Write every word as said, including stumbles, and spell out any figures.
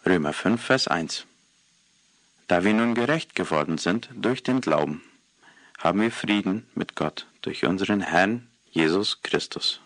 Römer fünf, Vers eins. Da wir nun gerecht geworden sind durch den Glauben, haben wir Frieden mit Gott durch unseren Herrn Jesus Christus.